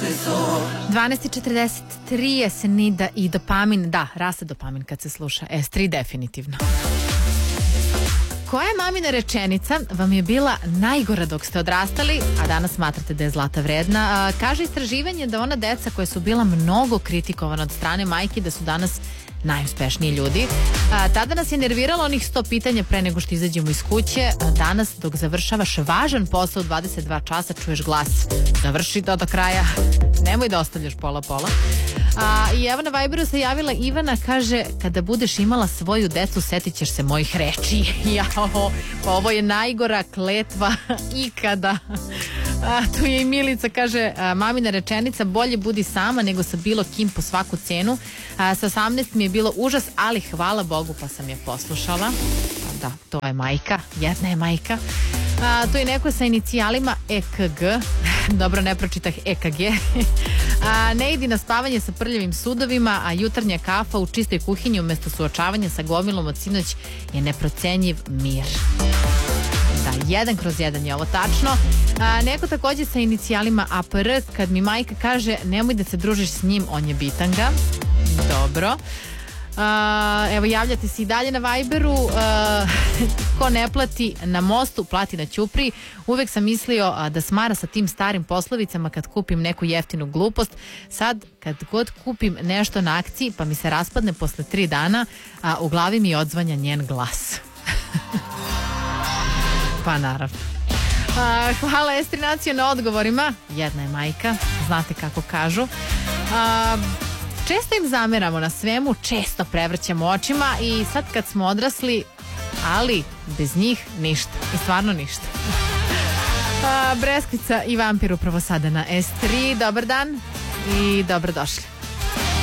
12:43 Senida i dopamin. Da, raste dopamin kad se sluša S3 definitivno. Koja mamina rečenica vam je bila najgora dok ste odrastali, a danas smatrate da je zlata vredna? Kaže istraživanje da ona deca koja su bila mnogo kritikovana od strane majki da su danas najuspešniji ljudi. Tada nas je nerviralo onih 100 pitanja pre nego što izađemo iz kuće. Danas dok završavaš važan posao u 22 časa čuješ glas: završi to do kraja, nemoj da ostavljaš pola-pola. I evo na Viberu se javila Ivana, kaže: kada budeš imala svoju decu setit ćeš se mojih reči. Jao, pa ovo je najgora kletva ikada. Tu je i Milica, kaže: mamina rečenica: bolje budi sama nego sa bilo kim po svaku cenu. Sa 18 mi je bilo užas, ali hvala Bogu pa sam je poslušala. Pa da, to je majka, jedna je majka. Tu je neko sa inicijalima EKG. Dobro, ne pročitah EKG. Ne idi na spavanje sa prljavim sudovima, a jutarnja kafa u čistoj kuhinji umesto suočavanja sa gomilom od sinoć je neprocenjiv mir. Da, 1/1 je ovo tačno. Neko takođe sa inicijalima APR: kad mi majka kaže nemoj da se družiš s njim, on je bitanga. Dobro. Evo, javljate se i dalje na Viberu. Ko ne plati na mostu, plati na ćupriji. Uvek sam mislio da smara sa tim starim poslovicama kad kupim neku jeftinu glupost. Sad, kad god kupim nešto na akciji pa mi se raspadne posle 3 dana, u glavi mi odzvanja njen glas. Pa naravno. Hvala S3 Naciju na odgovorima. Jedna je majka, znate kako kažu. Često im zameramo na svemu, često prevrćemo očima i sad kad smo odrasli, ali bez njih ništa. I stvarno ništa. Breskvica i Vampir upravo sada na S3. Dobar dan i dobrodošli.